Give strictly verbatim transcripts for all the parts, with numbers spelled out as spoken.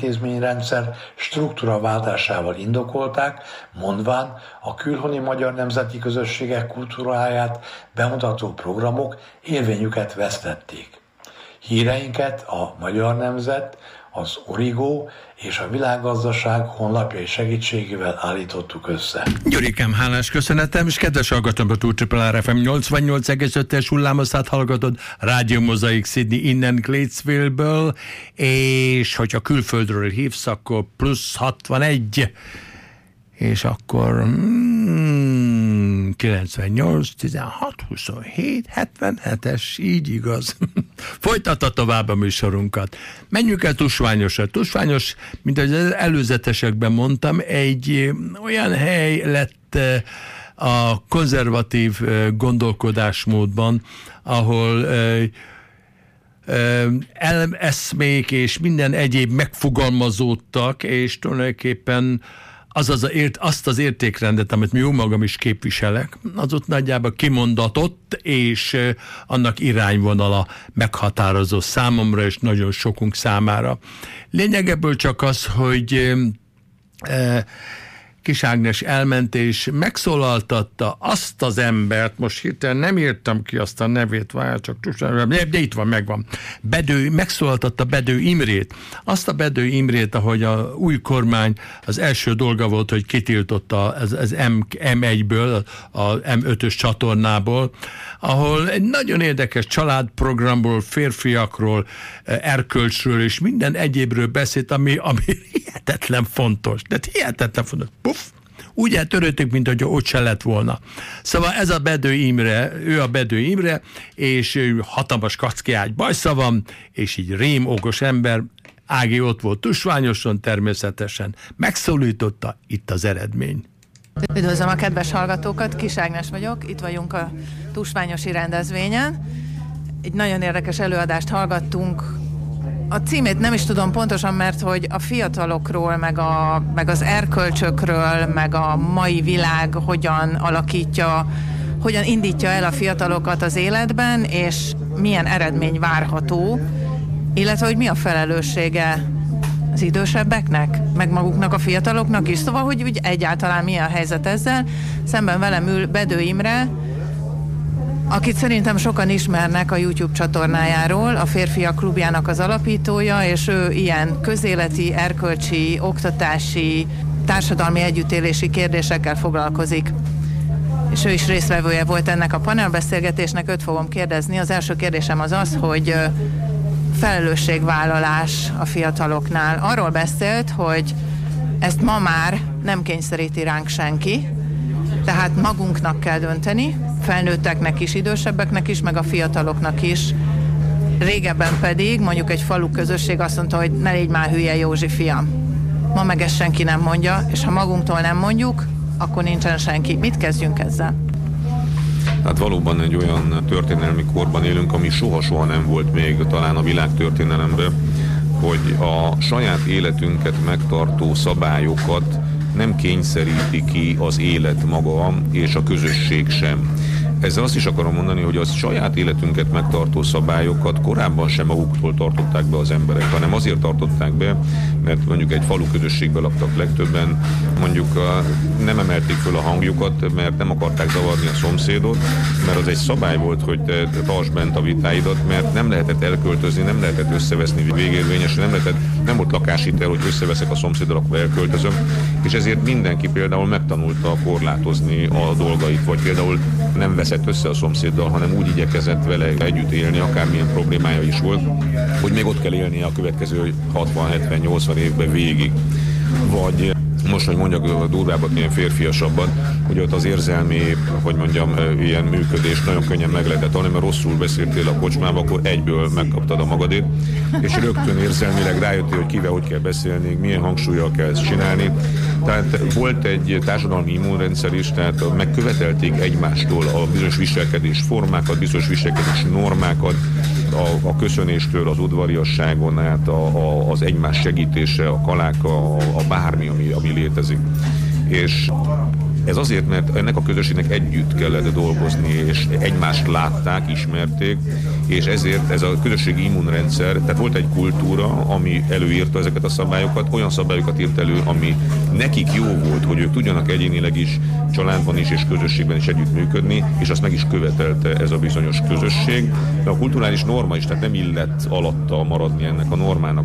intézményrendszer struktúraváltásával indokolták, mondván a külhoni magyar nemzeti közösségek kultúráját bemutató programok érvényüket vesztették. Híreinket a Magyar Nemzet, az Origo és a Világgazdaság honlapjai segítségével állítottuk össze. Gyurikám, hálás köszönetem, és kedves hallgatom, a Túl Triple R F M nyolcvannyolc egész öt-es hullámoszát hallgatod, Rádió Mozaik Sydney innen Gatesville-ből, és hogyha külföldről hívsz, akkor plusz hatvanegy, és akkor mm, kilencvennyolc, tizenhat, huszonhét, hetvenhetes, így igaz. Folytatta tovább a műsorunkat. Menjünk el Tusványosra. Tusványos, mint ahogy az előzetesekben mondtam, egy olyan hely lett a konzervatív gondolkodásmódban, ahol eszmék és minden egyéb megfogalmazódtak, és tulajdonképpen az az ért, azt az értékrendet, amit mi jó magam is képviselek, az ott nagyjából kimondatott, és annak irányvonala meghatározó számomra, és nagyon sokunk számára. Lényegeből csak az, hogy e, Kis Ágnes elment, és megszólaltatta azt az embert, most hirtelen nem írtam ki azt a nevét, várj, csak de itt van, megvan. Bedő, megszólaltatta Bedő Imrét. Azt a Bedő Imrét, ahogy a új kormány az első dolga volt, hogy kitiltotta az, az em egyből, az em ötös csatornából, ahol egy nagyon érdekes családprogramból, férfiakról, erkölcsről és minden egyébről beszélt, ami, ami hihetetlen fontos. De hihetetlen fontos. Puff! Úgy eltöröltük, mint hogy ott se lett volna. Szóval ez a Bedő Imre, ő a Bedő Imre, és ő hatalmas kackiágy bajsza van, és így rém okos ember. Ági ott volt Tusványoson természetesen. Megszólította, itt az eredmény. Üdvözlöm a kedves hallgatókat, Kis Ágnes vagyok, itt vagyunk a Tusványosi rendezvényen. Egy nagyon érdekes előadást hallgattunk. A címét nem is tudom pontosan, mert hogy a fiatalokról, meg, a, meg az erkölcsökről, meg a mai világ hogyan alakítja, hogyan indítja el a fiatalokat az életben, és milyen eredmény várható, illetve hogy mi a felelőssége az idősebbeknek, meg maguknak a fiataloknak is. Szóval, hogy úgy egyáltalán mi a helyzet ezzel. Szemben velem ül Bedő Imre, akit szerintem sokan ismernek a YouTube csatornájáról, a Férfiak Klubjának az alapítója, és ő ilyen közéleti, erkölcsi, oktatási, társadalmi együttélési kérdésekkel foglalkozik. És ő is résztvevője volt ennek a panelbeszélgetésnek, őt fogom kérdezni. Az első kérdésem az az, hogy felelősségvállalás a fiataloknál. Arról beszélt, hogy ezt ma már nem kényszeríti ránk senki, tehát magunknak kell dönteni, felnőtteknek is, idősebbeknek is, meg a fiataloknak is. Régebben pedig mondjuk egy falu közösség azt mondta, hogy ne légy már hülye, Józsi fiam. Ma meg ezt senki nem mondja, és ha magunktól nem mondjuk, akkor nincsen senki. Mit kezdjünk ezzel? Hát valóban egy olyan történelmi korban élünk, ami soha-soha nem volt még talán a világtörténelemben, hogy a saját életünket megtartó szabályokat nem kényszeríti ki az élet maga és a közösség sem. Ezzel azt is akarom mondani, hogy a saját életünket megtartó szabályokat korábban sem maguktól tartották be az emberek, hanem azért tartották be, mert mondjuk egy falu közösségben laktak legtöbben, mondjuk nem emelték föl a hangjukat, mert nem akarták zavarni a szomszédot, mert az egy szabály volt, hogy te tartsd bent a vitáidat, mert nem lehetett elköltözni, nem lehetett összeveszni végérvényesen, nem lehetett, nem volt lakáshitel, hogy összeveszek a szomszéddal, akkor elköltözöm, és ezért mindenki például megtanulta korlátozni a dolgait, vagy például nem veszett össze a szomszéddal, hanem úgy igyekezett vele együtt élni, akármilyen problémája is volt, hogy még ott kell élnie a következő hatvan, hetven, nyolcvan évben végig. Vagy most, hogy mondjak durvábbat, ilyen férfiasabban, hogy ott az érzelmi, hogy mondjam, ilyen működés nagyon könnyen meg lehetett tanulni, mert rosszul beszéltél a kocsmába, akkor egyből megkaptad a magadét, és rögtön érzelmileg rájöttél, hogy kivel hogy kell beszélni, milyen hangsúllyal kell ezt csinálni. Tehát volt egy társadalmi immunrendszer is, tehát megkövetelték egymástól a bizonyos viselkedés formákat, bizonyos viselkedés normákat, a, a köszönéstől, az udvariasságon át, a, a, az egymás segítése, a kalák, a, a bármi, ami, ami létezik. És Ez azért, mert ennek a közösségnek együtt kellett dolgozni, és egymást látták, ismerték, és ezért ez a közösségi immunrendszer, tehát volt egy kultúra, ami előírta ezeket a szabályokat, olyan szabályokat írt elő, ami nekik jó volt, hogy ők tudjanak egyénileg is, családban is és közösségben is együttműködni, és azt meg is követelte ez a bizonyos közösség. De a kulturális norma is, tehát nem illett alatta maradni ennek a normának.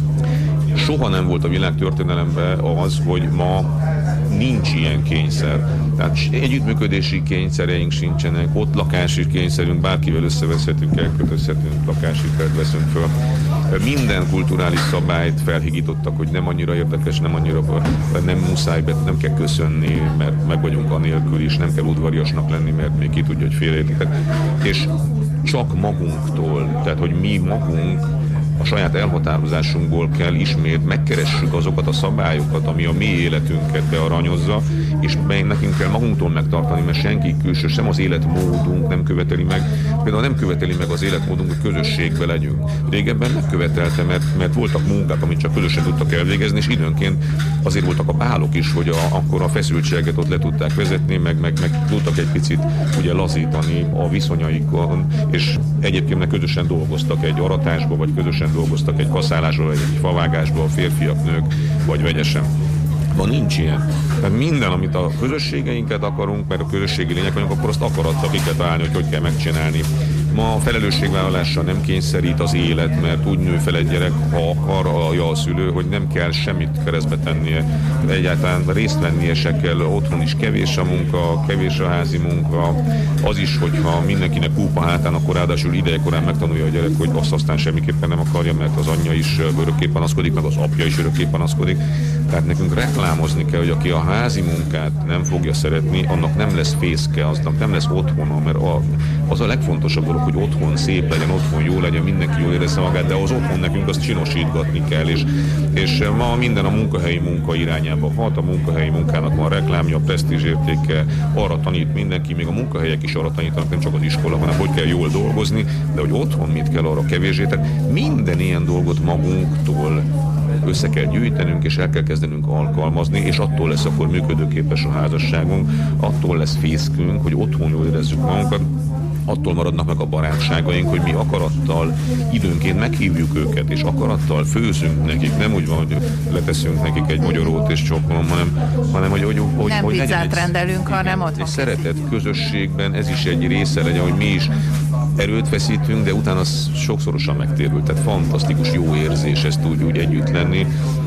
Soha nem volt a világtörténelemben az, hogy ma nincs ilyen kényszer. Tehát együttműködési kényszereink sincsenek, ott lakási kényszerünk, bárkivel összeveszhetünk, elkötözhetünk, lakáshitelt veszünk föl. Minden kulturális szabályt felhigítottak, hogy nem annyira érdekes, nem annyira, nem muszáj, nem kell köszönni, mert meg vagyunk anélkül is, nem kell udvariasnak lenni, mert még ki tudja, hogy félreértik. És csak magunktól, tehát hogy mi magunk a saját elhatározásunkból kell ismét megkeressük azokat a szabályokat, ami a mi életünket bearanyozza, és nekünk kell magunktól megtartani, mert senki külső, sem az életmódunk nem követeli meg. Például nem követeli meg az életmódunk, hogy közösségbe legyünk. Régebben megkövetelte, mert, mert voltak munkák, amit csak közösen tudtak elvégezni, és időnként azért voltak a bálok is, hogy a, akkor a feszültséget ott le tudták vezetni, meg, meg, meg tudtak egy picit ugye lazítani a viszonyaikon, és egyébként meg közösen dolgoztak egy aratásba, vagy közösen dolgoztak egy kaszálásba, vagy egy favágásba, a férfiak, nők, vagy vegyesen. Ma nincs ilyen. Tehát minden, amit a közösségeinket akarunk, mert a közösségi lények vagyunk, akkor azt akarattal ki kell találni, hogy hogy kell megcsinálni. Ma a felelősségvállalással nem kényszerít az élet, mert úgy nő fel egy gyerek, ha akarja a szülő, hogy nem kell semmit keresztbe tennie. Egyáltalán részt vennie se kell, otthon is kevés a munka, kevés a házi munka. Az is, hogyha mindenkinek kúpa hátán, akkor ráadásul idejekorán megtanulja a gyerek, hogy azt aztán semmiképpen nem akarja, mert az anyja is örökké panaszkodik, meg az apja is örökké panaszkodik. Tehát nekünk reklámozni kell, hogy aki a házi munkát nem fogja szeretni, annak nem lesz fészke, aznak nem lesz otthona, mert a, az a legfontosabb dolog, hogy otthon szép legyen, otthon jó legyen, mindenki jól érezze magát, de az otthon nekünk azt csinosítgatni kell, és, és ma minden a munkahelyi munka irányába hat, a munkahelyi munkának van reklámja, presztízsértéke, arra tanít mindenki, még a munkahelyek is arra tanítanak, nem csak az iskola, hanem hogy kell jól dolgozni, de hogy otthon mit kell, arra kevésbé. Tehát minden ilyen dolgot magunktól össze kell gyűjtenünk, és el kell kezdenünk alkalmazni, és attól lesz akkor működőképes a házasságunk, attól lesz fészkünk, hogy otthon jól érezzük magunkat, attól maradnak meg a barátságaink, hogy mi akarattal időnként meghívjuk őket, és akarattal főzünk nekik, nem úgy van, hogy leteszünk nekik egy magyarót és csokkolom, hanem, hanem hogy, hogy, hogy, nem hogy pizzát egy, rendelünk, igen, hanem otthon. Egy szeretet közösségben ez is egy része legyen, hogy mi is erőt veszítünk, de utána az sokszorosan megtérül. Tehát fantasztikus, jó érzés ezt úgy, úgy együtt lenni,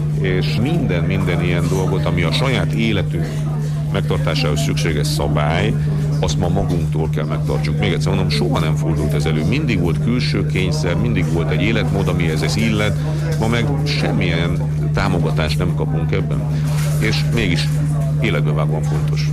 és minden, minden ilyen dolgot, ami a saját életünk megtartásához szükséges szabály, azt ma magunktól kell megtartsuk. Még egyszer mondom, soha nem fordult ez elő. Mindig volt külső kényszer, mindig volt egy életmód, amihez ez illet, ma meg semmilyen támogatást nem kapunk ebben. És mégis életbevágóan fontos.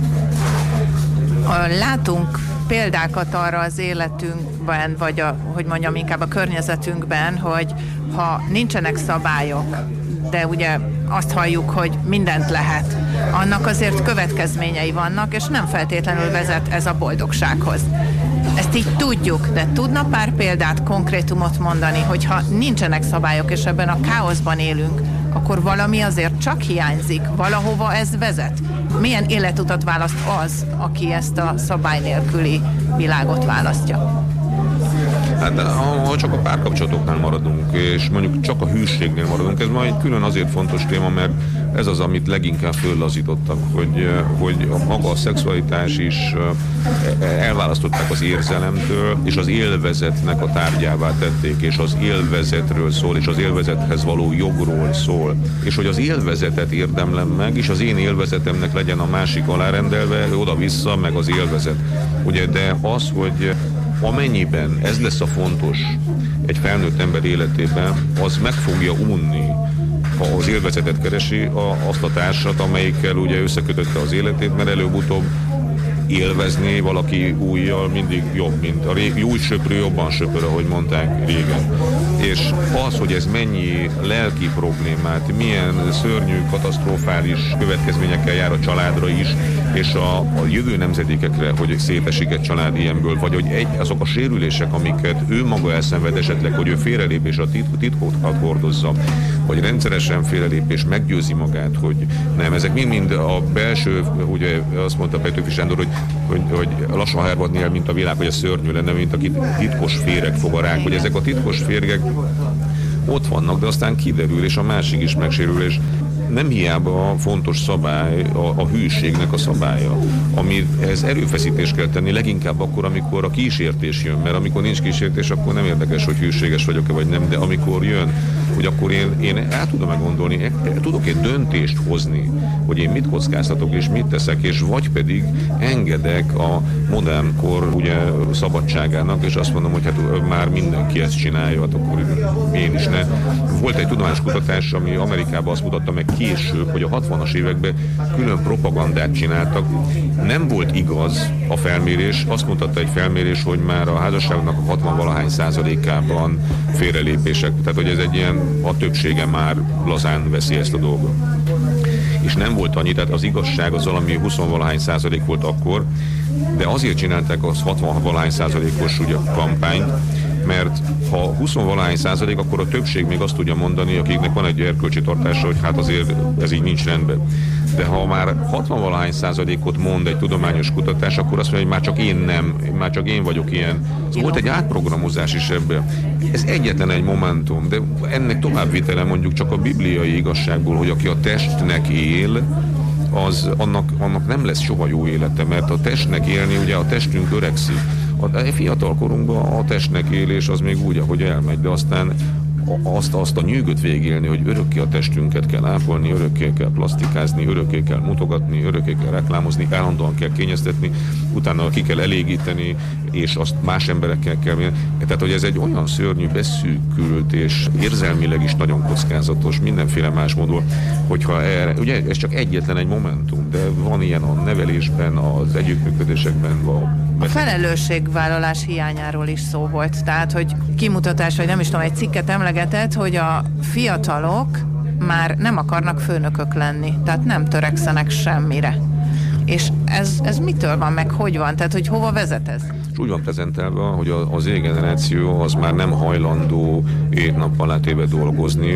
Látunk példákat arra az életünkben, vagy a, hogy mondjam, inkább a környezetünkben, hogy ha nincsenek szabályok, de ugye azt halljuk, hogy mindent lehet, annak azért következményei vannak, és nem feltétlenül vezet ez a boldogsághoz. Ezt így tudjuk, de tudna pár példát, konkrétumot mondani, hogyha nincsenek szabályok, és ebben a káoszban élünk, akkor valami azért csak hiányzik, valahova ez vezet. Milyen életutat választ az, aki ezt a szabály nélküli világot választja? Hát ha csak a párkapcsolatoknál maradunk, és mondjuk csak a hűségnél maradunk, ez majd külön azért fontos téma, mert ez az, amit leginkább föllazítottak, hogy, hogy a maga a szexualitás is elválasztották az érzelemtől, és az élvezetnek a tárgyává tették, és az élvezetről szól, és az élvezethez való jogról szól. És hogy az élvezetet érdemlem meg, és az én élvezetemnek legyen a másik alárendelve, oda-vissza, meg az élvezet. Ugye, de az, hogy amennyiben ez lesz a fontos egy felnőtt ember életében, az meg fogja unni, ha az élvezetet keresi, a, azt a társat, amelyikkel ugye összekötötte az életét, mert előbb-utóbb élvezni valaki újjal mindig jobb, mint a régi új söprő jobban söpör, ahogy mondták régen. És az, hogy ez mennyi lelki problémát, milyen szörnyű, katasztrofális következményekkel jár a családra is, és a, a jövő nemzedékekre, hogy szétesik egy család ilyenből, vagy hogy egy, azok a sérülések, amiket ő maga elszenved esetleg, hogy ő félrelépés a tit, titkokat hordozza, vagy rendszeresen félrelépés meggyőzi magát, hogy nem, ezek mind-mind a belső, ugye azt mondta Petőfi Sándor, hogy, hogy, hogy lassan hervadni el, mint a világ, hogy a szörnyű lenne, mint a titkos féreg fogarák, hogy ezek a titkos férgek ott vannak, de aztán kiderül, és a másik is megsérül, és nem hiába fontos szabály a, a hűségnek a szabálya, amihez erőfeszítést kell tenni, leginkább akkor, amikor a kísértés jön, mert amikor nincs kísértés, akkor nem érdekes, hogy hűséges vagyok-e vagy nem, de amikor jön, hogy akkor én, én el tudom meggondolni, tudok egy döntést hozni, hogy én mit kockáztatok és mit teszek, és vagy pedig engedek a modern kor ugye szabadságának, és azt mondom, hogy hát már mindenki ezt csinálja, hát akkor én is ne. Volt egy tudományos kutatás, ami Amerikában azt mutatta meg később, hogy a hatvanas években külön propagandát csináltak. Nem volt igaz a felmérés, azt mutatta egy felmérés, hogy már a házasságoknak a hatvan-valahány százalékában félrelépések, tehát hogy ez egy ilyen, a többsége már lazán veszi ezt a dolgot. És nem volt annyi, tehát az igazság az valami húsz-valahány százalék volt akkor, de azért csinálták az hatvan-valahány százalékos ugye kampányt, mert ha húsz-valahány százalék, akkor a többség még azt tudja mondani, akiknek van egy erkölcsi tartása, hogy hát azért ez így nincs rendben. De ha már hatvan-valahány százalékot mond egy tudományos kutatás, akkor azt mondja, hogy már csak én nem, már csak én vagyok ilyen. Volt egy átprogramozás is ebben. Ez egyetlen egy momentum, de ennek továbbvitele mondjuk csak a bibliai igazságból, hogy aki a testnek él, az annak, annak nem lesz soha jó élete, mert a testnek élni, ugye a testünk öregszik. A fiatal korunkban a testnek élés az még úgy, ahogy elmegy, de aztán azt, azt a nyűgöt végélni, hogy örökké a testünket kell ápolni, örökké kell plastikázni, örökké kell mutogatni, örökké kell reklámozni, állandóan kell kényeztetni, utána ki kell elégíteni, és azt más emberekkel kell mérni. Tehát, hogy ez egy olyan szörnyű, beszűkült és érzelmileg is nagyon kockázatos, mindenféle más módon, hogyha erre, ugye ez csak egyetlen egy momentum, de van ilyen a nevelésben, az együttműködésekben, van. A felelősségvállalás hiányáról is szó volt, tehát, hogy kimutatás, vagy nem is tudom, egy cikket emlegetett, hogy a fiatalok már nem akarnak főnökök lenni, tehát nem törekszenek semmire. És ez, ez mitől van, meg hogy van? Tehát, hogy hova vezet ez? És úgy van prezentálva, hogy az Z-generáció az már nem hajlandó hét nappal átéve dolgozni,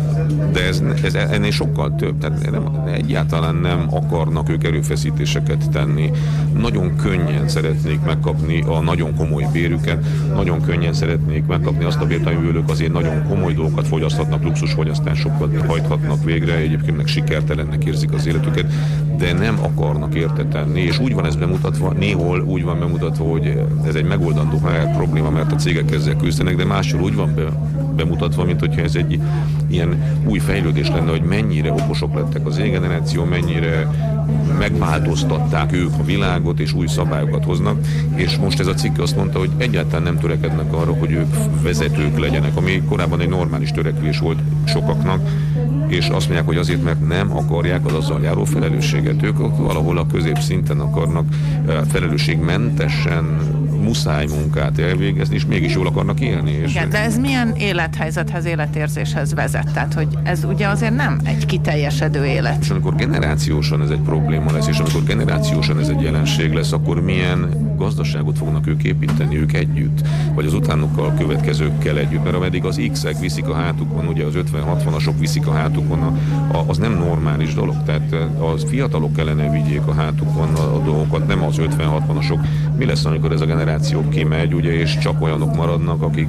de ez, ez ennél sokkal több. Tehát nem, egyáltalán nem akarnak ők erőfeszítéseket tenni. Nagyon könnyen szeretnék megkapni a nagyon komoly bérüket, nagyon könnyen szeretnék megkapni azt a bért, amiből ők azért nagyon komoly dolgokat fogyaszthatnak, luxusfogyasztásokat hajthatnak végre, egyébként meg sikertelennek érzik az életüket, de nem akarnak érte tenni, és úgy van ez bemutatva, néhol úgy van bemutatva, hogy ez egy megoldandó probléma, mert a cégek ezzel küzdenek, de máshol úgy van be, bemutatva, mint hogyha ez egy ilyen új fejlődés lenne, hogy mennyire okosok lettek az Z-generáció, mennyire megváltoztatták ők a világot, és új szabályokat hoznak, és most ez a cikk azt mondta, hogy egyáltalán nem törekednek arra, hogy ők vezetők legyenek, ami korábban egy normális törekvés volt sokaknak, és azt mondják, hogy azért, mert nem akarják az azzal járó felelősséget. Ők valahol a középszinten akarnak felelősségmentesen muszáj munkát elvégezni, és mégis jól akarnak élni. És igen, de ez milyen élethelyzethez, életérzéshez vezet? Tehát, hogy ez ugye azért nem egy kiteljesedő élet. És amikor generációsan ez egy probléma lesz, és amikor generációsan ez egy jelenség lesz, akkor milyen gazdaságot fognak ők építeni, ők együtt, vagy az utánukkal következőkkel együtt, mert ameddig az X-ek viszik a hátukon, ugye az ötven-hatvanasok viszik a hátukon, a, a, az nem normális dolog, tehát az fiatalok kellene vigyék a hátukon a, a dolgokat, nem az ötven-hatvanasok. Mi lesz, amikor ez a generáció kimegy, ugye, és csak olyanok maradnak, akik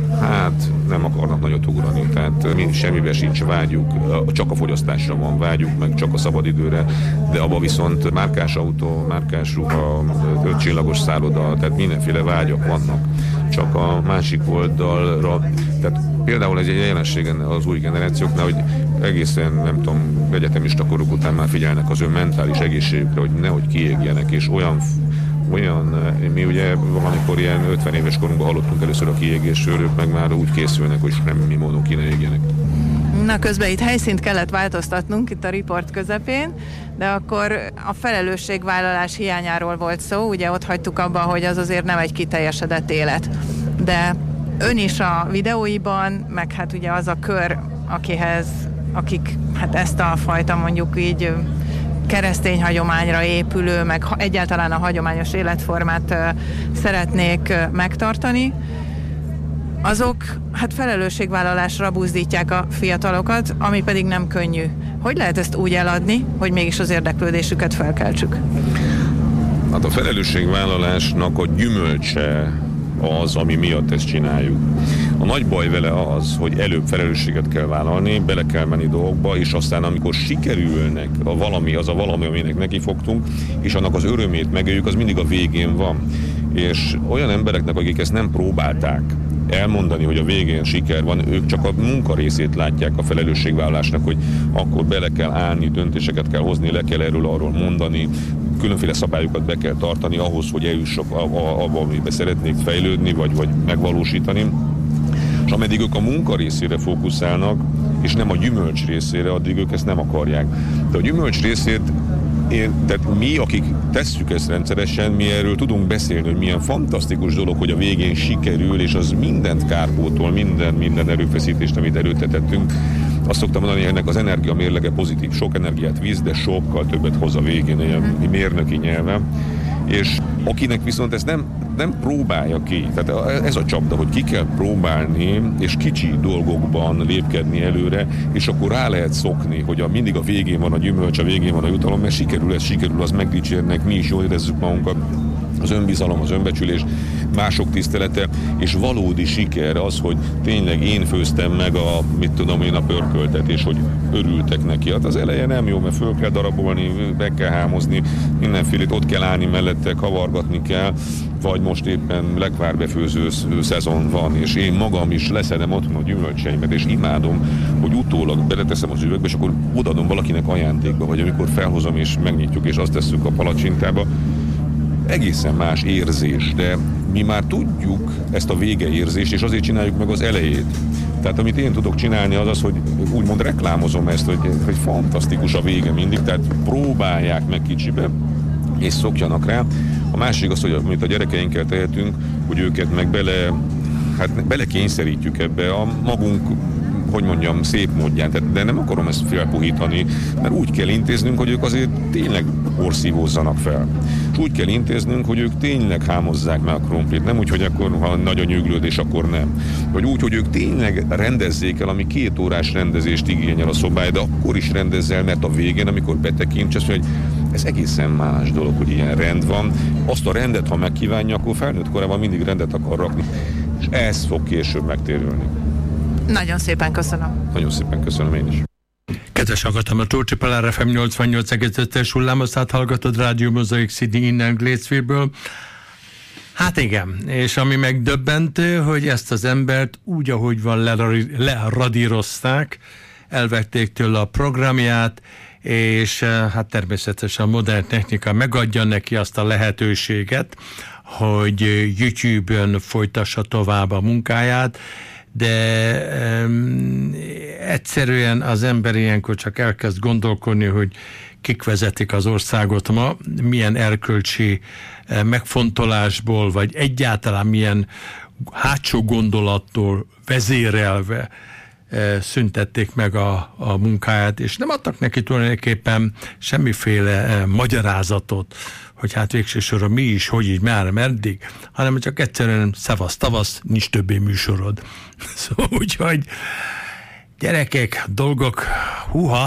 hát nem akarnak nagyot ugrani, tehát mi semmiben sincs vágyuk, csak a fogyasztásra van vágyuk, meg csak a szabadidőre, de abban viszont márkás autó, márkás ruha, ötcsillagos szálloda, tehát mindenféle vágyak vannak, csak a másik oldalra, tehát például ez egy jelenség az új generációknál, hogy egészen, nem tudom, egyetemista koruk után már figyelnek az ön mentális egészségükre, hogy nehogy kiégjenek, és olyan olyan, mi ugye valamikor ilyen ötven éves korunkban hallottunk először a kiégésről, ők meg már úgy készülnek, hogy semmi módon ki ne égjenek. Na, közben itt helyszínt kellett változtatnunk itt a riport közepén, de akkor a felelősségvállalás hiányáról volt szó, ugye ott hagytuk abba, hogy az azért nem egy kiteljesedett élet. De ön is a videóiban, meg hát ugye az a kör, akihez, akik hát ezt a fajta mondjuk így keresztény hagyományra épülő, meg egyáltalán a hagyományos életformát szeretnék megtartani, azok hát felelősségvállalásra buzdítják a fiatalokat, ami pedig nem könnyű. Hogy lehet ezt úgy eladni, hogy mégis az érdeklődésüket felkeltsük? Hát a felelősségvállalásnak a gyümölcse az, ami miatt ezt csináljuk. A nagy baj vele az, hogy előbb felelősséget kell vállalni, bele kell menni dolgokba, és aztán amikor sikerülnek a valami, az a valami, aminek nekifogtunk, és annak az örömét megéljük, az mindig a végén van. És olyan embereknek, akik ezt nem próbálták elmondani, hogy a végén siker van, ők csak a munka részét látják a felelősségvállalásnak, hogy akkor bele kell állni, döntéseket kell hozni, le kell erről arról mondani, különféle szabályokat be kell tartani ahhoz, hogy eljussak abba, amiben szeretnék fejlődni, vagy, vagy megvalósítani. És ameddig ők a munka részére fókuszálnak, és nem a gyümölcs részére, addig ők ezt nem akarják. De a gyümölcs részét én, tehát mi, akik tesszük ezt rendszeresen, mi erről tudunk beszélni, hogy milyen fantasztikus dolog, hogy a végén sikerül, és az mindent kárpótol, minden, minden erőfeszítést, amit erőltetettünk. Azt szoktam mondani, hogy ennek az energia mérlege pozitív. Sok energiát víz, de sokkal többet hoz a végén, ilyen mérnöki nyelven. És akinek viszont ezt nem, nem próbálja ki, tehát ez a csapda, hogy ki kell próbálni, és kicsi dolgokban lépkedni előre, és akkor rá lehet szokni, hogy a, mindig a végén van a gyümölcs, a végén van a jutalom, mert sikerül ez, sikerül, az megdicsérnek, mi is jól érezzük magunkat, az önbizalom, az önbecsülés, mások tisztelete, és valódi siker az, hogy tényleg én főztem meg a, mit tudom én, a pörköltet, és hogy örültek neki. Hát az eleje nem jó, mert föl kell darabolni, be kell hámozni, mindenfélét ott kell állni mellette, kavargatni kell, vagy most éppen lekvárbefőző szezon van, és én magam is leszedem otthon a gyümölcseimet, és imádom, hogy utólag beleteszem az üvegbe, és akkor odaadom valakinek ajándékba, vagy amikor felhozom és megnyitjuk, és azt tesszük a palacsintába, egészen más érzés, de mi már tudjuk ezt a végeérzést, és azért csináljuk meg az elejét. Tehát amit én tudok csinálni, az az, hogy úgymond reklámozom ezt, hogy, hogy fantasztikus a vége mindig, tehát próbálják meg kicsibe, és szokjanak rá. A másik az, hogy amit a gyerekeinkkel tehetünk, hogy őket meg bele, hát bele kényszerítjük ebbe a magunk, hogy mondjam, szép módján, de nem akarom ezt felpuhítani, mert úgy kell intéznünk, hogy ők azért tényleg porszívózzanak fel. És úgy kell intéznünk, hogy ők tényleg hámozzák meg a krumplit, nem úgy, hogy akkor, ha nagy a nyüglődés, akkor nem. Vagy úgy, hogy ők tényleg rendezzék el, ami két órás rendezést igényel a szobály, de akkor is rendezzel, mert a végén, amikor betekints, azt mondja, hogy ez egészen más dolog, hogy ilyen rend van. Azt a rendet, ha megkívánja, akkor felnőtt korában mindig rendet akar rakni. És ez fog később megtérülni. Nagyon szépen köszönöm. Nagyon szépen köszönöm én is. Kedves hallgatom, a Tócsi Pelár ef em nyolcvannyolc egész ötös hullámoszát hallgatod, Rádió Mozaik Sydney innen Gladesville-ből. Hát igen, és ami megdöbbentő, hogy ezt az embert úgy, ahogy van, leradírozták, elvették tőle a programját, és hát természetesen a modern technika megadja neki azt a lehetőséget, hogy YouTube-ön folytassa tovább a munkáját, de um, egyszerűen az ember ilyenkor csak elkezd gondolkodni, hogy kik vezetik az országot ma, milyen erkölcsi uh, megfontolásból, vagy egyáltalán milyen hátsó gondolattól vezérelve uh, szüntették meg a, a munkáját, és nem adtak neki tulajdonképpen semmiféle uh, magyarázatot, hogy hát végső soron mi is, hogy így, már, meddig, hanem csak egyszerűen szevasz, tavasz, nincs többé műsorod. Szóval úgyhogy gyerekek, dolgok, huha,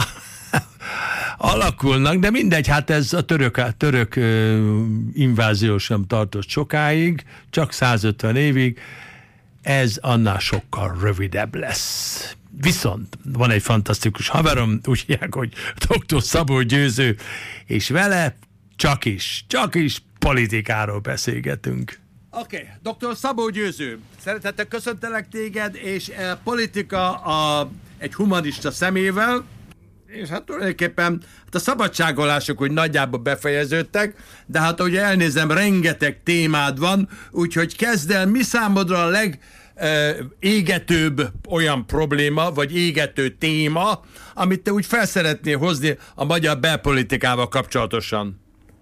alakulnak, de mindegy, hát ez a török, török uh, invázió sem tartott sokáig, csak százötven évig, ez annál sokkal rövidebb lesz. Viszont van egy fantasztikus haverom, úgy hívják, hogy doktor Szabó Győző, és vele Csak is, csak is politikáról beszélgetünk. Oké, okay. doktor Szabó Győző, szeretettel köszöntelek téged, és e, politika a, egy humanista szemével, és hát tulajdonképpen hát a szabadságolások úgy nagyjából befejeződtek, de hát ahogy elnézem, rengeteg témád van, úgyhogy kezd el, mi számodra a leg égetőbb olyan probléma, vagy égető téma, amit te úgy fel szeretnél hozni a magyar belpolitikával kapcsolatosan?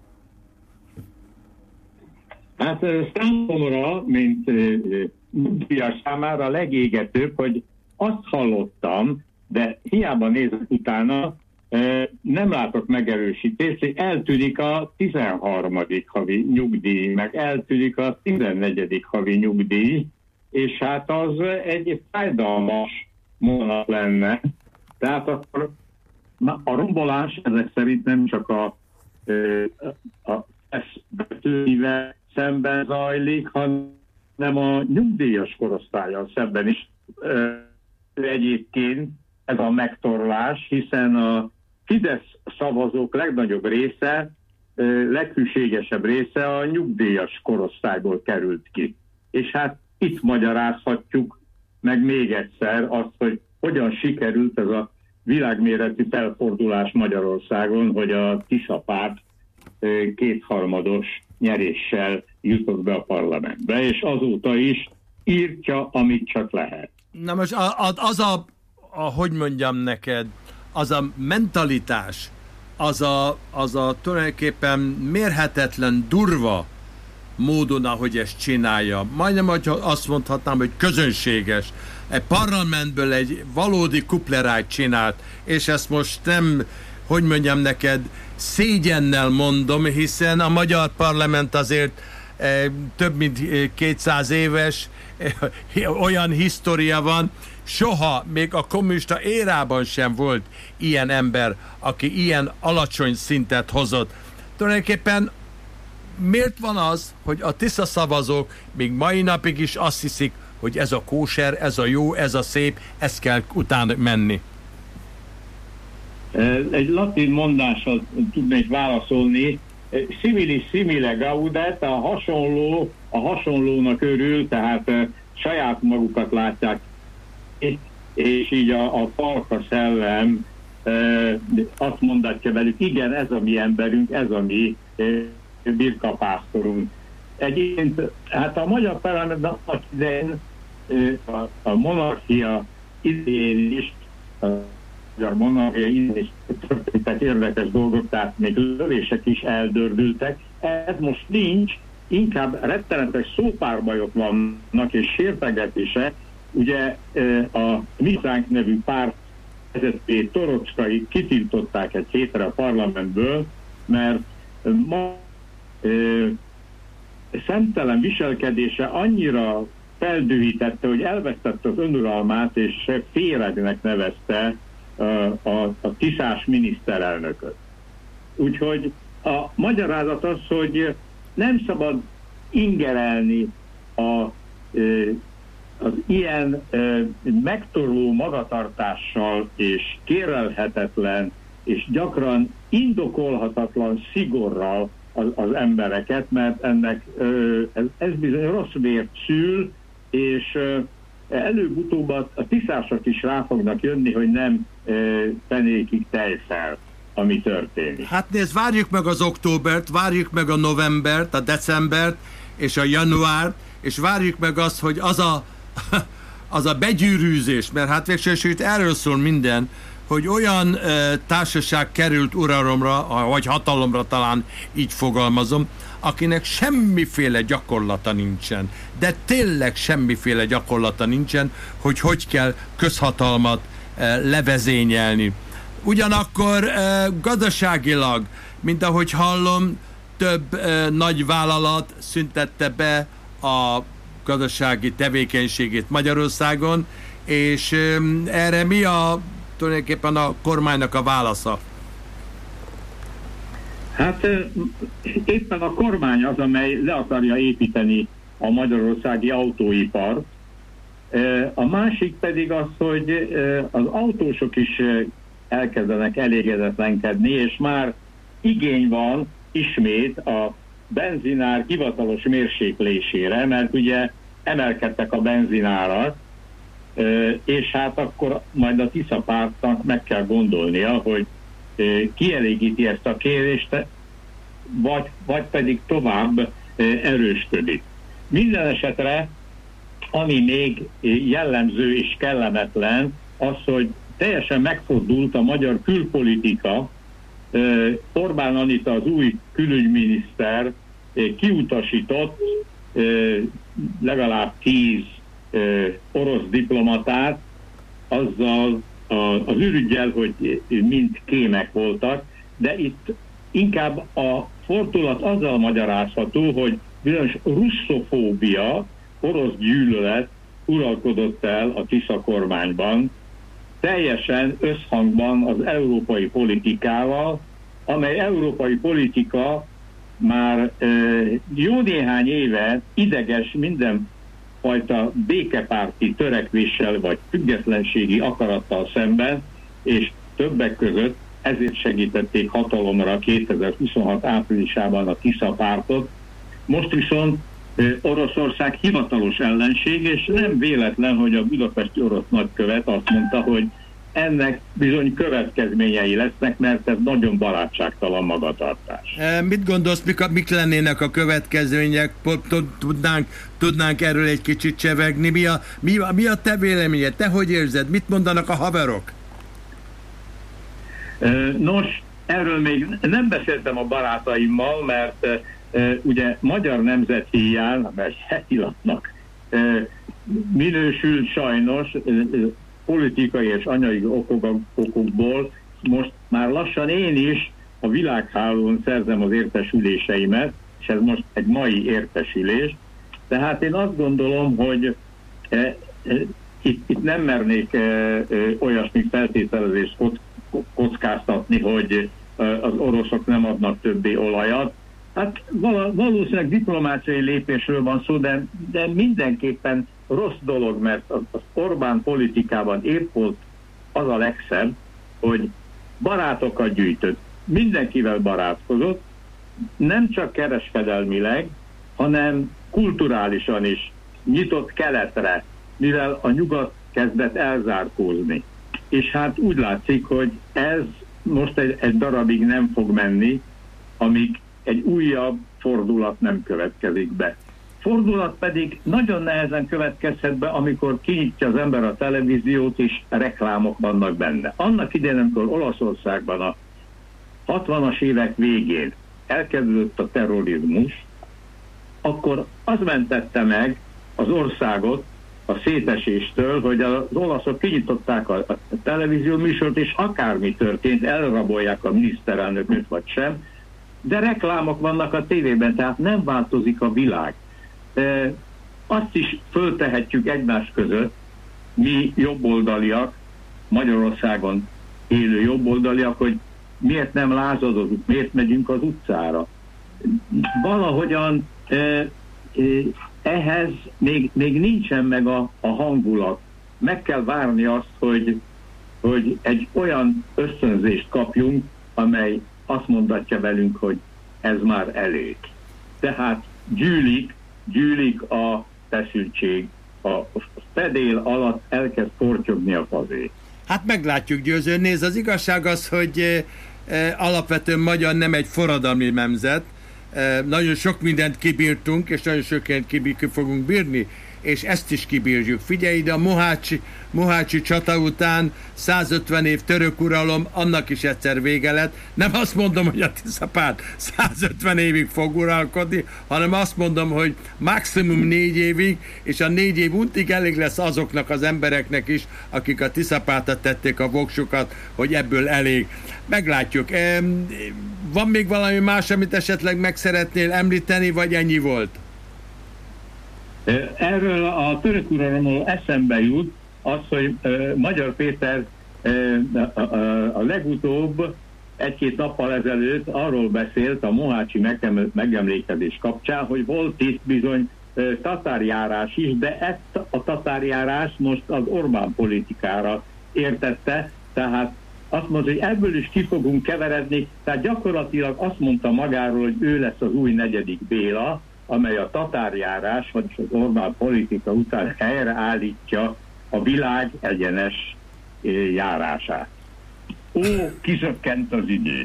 Hát számomra, mint nyugdíjas számára a legégetőbb, hogy azt hallottam, de hiába nézek utána, nem látok megerősítést, hogy eltűnik a tizenharmadik havi nyugdíj, meg eltűnik a tizennegyedik havi nyugdíj, és hát az egy fájdalmas mondat lenne. Tehát akkor a rombolás ezek szerint nem csak a, a betűivel szemben zajlik, hanem a nyugdíjas korosztállyal szemben is egyébként ez a megtorlás, hiszen a Fidesz szavazók legnagyobb része, leghűségesebb része a nyugdíjas korosztályból került ki. És hát itt magyarázhatjuk meg még egyszer azt, hogy hogyan sikerült ez a világméretű felfordulás Magyarországon, hogy a Tisza párt kétharmados nyeréssel jutott be a parlamentbe, és azóta is írtja, amit csak lehet. Na most az a, a hogy mondjam neked, az a mentalitás, az a, az a tulajdonképpen mérhetetlen, durva módon, ahogy ezt csinálja. Majdnem, hogy azt mondhatnám, hogy közönséges. Egy parlamentből egy valódi kuplerájt csinált, és ezt most nem, hogy mondjam neked, szégyennel mondom, hiszen a magyar parlament azért eh, több mint kétszáz éves, eh, olyan história van, soha, még a kommunista érában sem volt ilyen ember, aki ilyen alacsony szintet hozott. Tulajdonképpen miért van az, hogy a Tisza szavazók még mai napig is azt hiszik, hogy ez a kóser, ez a jó, ez a szép, ezt kell utána menni? Egy latin mondással tudnék válaszolni. Similis simile gaudet, a hasonló, a hasonlónak örül, tehát saját magukat látják, és így a, a falka szellem azt mondatja velük, igen, ez a mi emberünk, ez a mi birkapásztorunk. Egyébként, hát a magyar parlamentben idején a, a monarchia idején is, a magyar monarchia idején is történtek érdekes dolgok, tehát még lövések is eldördültek. Ez most nincs, inkább rettenetes szópárbajok vannak és sértegetések. Ugye a Miszánk nevű párt vezetőjét, Torocskai kitiltották egy hétre a parlamentből, mert ma ö, szemtelen viselkedése annyira feldühítette, hogy elvesztette az önuralmát, és féregnek nevezte a, a, a tiszás miniszterelnököt. Úgyhogy a magyarázat az, hogy nem szabad ingerelni a, ö, az ilyen ö, megtorló magatartással és kérelhetetlen és gyakran indokolhatatlan szigorral az, az embereket, mert ennek ö, ez, ez bizony rossz vért szül, és ö, előbb-utóbb a, a tiszások is rá fognak jönni, hogy nem ö, fenékig tejfel, ami történik. Hát nézd, várjuk meg az októbert, várjuk meg a novembert, a decembert és a januárt, és várjuk meg azt, hogy az a, az a begyűrűzés, mert hát végsősorban erről szól minden, hogy olyan e, társaság került uralomra, vagy hatalomra, talán így fogalmazom, akinek semmiféle gyakorlata nincsen, de tényleg semmiféle gyakorlata nincsen, hogy hogy kell közhatalmat e, levezényelni. Ugyanakkor e, gazdaságilag, mint ahogy hallom, több e, nagy vállalat szüntette be a gazdasági tevékenységét Magyarországon, és e, erre mi a tulajdonképpen a kormánynak a válasza? Hát éppen a kormány az, amely le akarja építeni a magyarországi autóipart. A másik pedig az, hogy az autósok is elkezdenek elégedetlenkedni, és már igény van ismét a benzinár hivatalos mérséklésére, mert ugye emelkedtek a benzinárak, és hát akkor majd a Tisza pártnak meg kell gondolnia, hogy kielégíti ezt a kérést, vagy, vagy pedig tovább erősködik. Minden esetre ami még jellemző és kellemetlen, az, hogy teljesen megfordult a magyar külpolitika. Orbán Anita, az új külügyminiszter kiutasított legalább tíz orosz diplomatát azzal az ürüggyel, hogy mind kémek voltak, de itt inkább a fordulat azzal magyarázható, hogy bizonyos russzofóbia, orosz gyűlölet uralkodott el a Tisza kormányban, teljesen összhangban az európai politikával, amely európai politika már e, jó néhány éve ideges mindenfajta békepárti törekvéssel vagy függetlenségi akarattal szemben, és többek között ezért segítették hatalomra kétezer-huszonhat áprilisában a Tisza pártot. Most viszont e, Oroszország hivatalos ellenség, és nem véletlen, hogy a budapesti orosz nagykövet azt mondta, hogy ennek bizony következményei lesznek, mert ez nagyon barátságtalan magatartás. E, mit gondolsz, mik, mik lennének a következmények? Tudnánk, tudnánk erről egy kicsit csevegni? Mi a, mi, a, mi a te véleményed? Te hogy érzed? Mit mondanak a haverok? E, nos, erről még nem beszéltem a barátaimmal, mert e, ugye magyar nemzeti jár, mert hetilatnak e, minősül sajnos, e, politikai és anyagi okokból most már lassan én is a világhálón szerzem az értesüléseimet, és ez most egy mai értesülés. Tehát én azt gondolom, hogy e, e, itt, itt nem mernék e, e, olyasmi feltételezést kockáztatni, hogy e, az oroszok nem adnak többé olajat. Hát val- valószínűleg diplomáciai lépésről van szó, de, de mindenképpen rossz dolog, mert az Orbán politikában épp volt az a legszebb, hogy barátokat gyűjtött, mindenkivel barátkozott, nem csak kereskedelmileg, hanem kulturálisan is nyitott keletre, mivel a nyugat kezdett elzárkózni. És hát úgy látszik, hogy ez most egy, egy darabig nem fog menni, amíg egy újabb fordulat nem következik be. Fordulat pedig nagyon nehezen következhet be, amikor kinyitja az ember a televíziót, és reklámok vannak benne. Annak idején, amikor Olaszországban a hatvanas évek végén elkezdődött a terrorizmus, akkor az mentette meg az országot a széteséstől, hogy az olaszok kinyitották a, a televízió műsort, és akármi történt, elrabolják a miniszterelnököt vagy sem, de reklámok vannak a tévében, tehát nem változik a világ. E, azt is föltehetjük egymás között, mi jobboldaliak, Magyarországon élő jobboldaliak, hogy miért nem lázadozunk, miért megyünk az utcára. Valahogyan e, e, ehhez még, még nincsen meg a, a hangulat. Meg kell várni azt, hogy, hogy egy olyan ösztönzést kapjunk, amely azt mondatja velünk, hogy ez már elég. Tehát gyűlik, gyűlik a feszültség, a fedél alatt elkezd portyogni a fazé. Hát meglátjuk, Győző. Nézd, az igazság az, hogy e, e, alapvetően magyar nem egy forradalmi nemzet. E, nagyon sok mindent kibírtunk, és nagyon sok mindent ki, ki fogunk bírni, és ezt is kibírjuk. Figyelj ide, a Mohácsi, Mohácsi csata után százötven év török uralom, annak is egyszer vége lett. Nem azt mondom, hogy a Tiszapárt százötven évig fog uralkodni, hanem azt mondom, hogy maximum négy évig, és a négy év untig elég lesz azoknak az embereknek is, akik a Tiszapártra tették a voksukat, hogy ebből elég. Meglátjuk. Van még valami más, amit esetleg meg szeretnél említeni, vagy ennyi volt? Erről a török uralomról eszembe jut az, hogy uh, Magyar Péter uh, a, a, a legutóbb egy-két nappal ezelőtt arról beszélt a mohácsi megemlékezés kapcsán, hogy volt itt bizony uh, tatárjárás is, de ezt a tatárjárást most az Orbán politikára értette, tehát azt mondta, hogy ebből is ki fogunk keveredni, tehát gyakorlatilag azt mondta magáról, hogy ő lesz az új negyedik Béla, amely a tatárjárás, vagyis az Orbán politika után helyreállítja a világ egyenes járását. Ó, kizökkent az idő.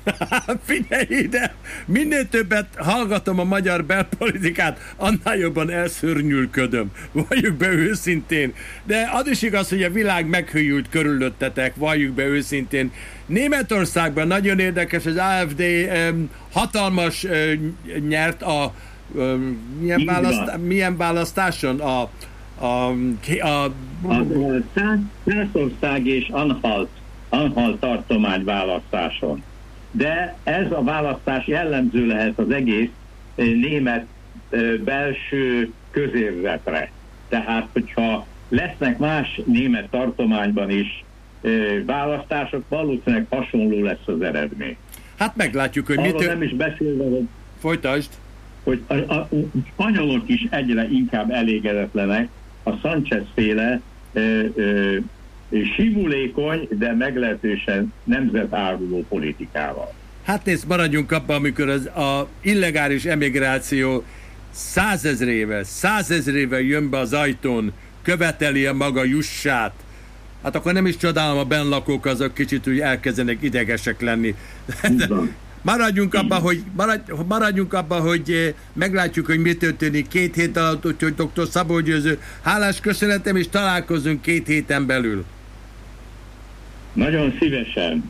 Figyelj ide! Minél többet hallgatom a magyar belpolitikát, annál jobban elszörnyülködöm. Valljuk be őszintén. De az is igaz, hogy a világ meghűlt körülöttetek, valljuk be őszintén. Németországban nagyon érdekes, az á ef dé um, hatalmas uh, nyert a um, milyen, választ, milyen választáson? A, a, a, a, a Szászország és Anhalt, Anhalt tartomány választáson. De ez a választás jellemző lehet az egész német belső közérzetre. Tehát, hogyha lesznek más német tartományban is választások, valószínűleg hasonló lesz az eredmény. Hát meglátjuk, hogy arról mitől... nem is beszélve, hogy... Folytasd. Hogy a, a, a spanyolok is egyre inkább elégedetlenek a Sánchez-féle ö, ö, simulékony, de meglehetősen nemzetáruló politikával. Hát nézd, maradjunk abban, amikor az a illegális emigráció százezrével, százezrével jön be az ajtón, követeli a maga jussát, hát akkor nem is csodálom, a bennlakók azok kicsit úgy elkezdenek idegesek lenni. De maradjunk abban, hogy, marad, maradjunk abban, hogy meglátjuk, hogy mi történik két hét alatt, úgyhogy doktor Szabó Győző, hálás köszönetem, és találkozunk két héten belül. Nagyon szívesen.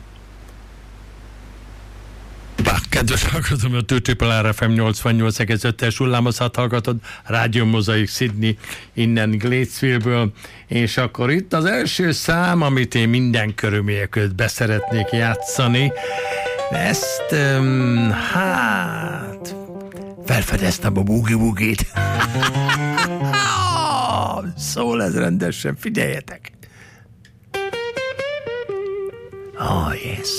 Bár, kedves hallgatom, a Tőtőpel er ef em nyolcvannyolc egész öt-es hullámozhat hallgatod, Rádió Mozaik Sydney, innen Gatesville-ből, és akkor itt az első szám, amit én minden körülmények között beszeretnék játszani, ezt, um, hát, felfedeztem a boogie-woogit. Szól ez rendesen, figyeljetek! Oh, yes.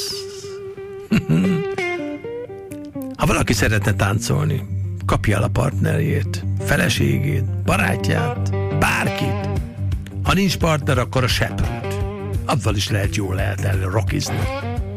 Ha valaki szeretne táncolni, kapja el a partnerjét, feleségét, barátját, bárkit. Ha nincs partner, akkor a seprűt. Azzal is lehet jól lehet el rockizni.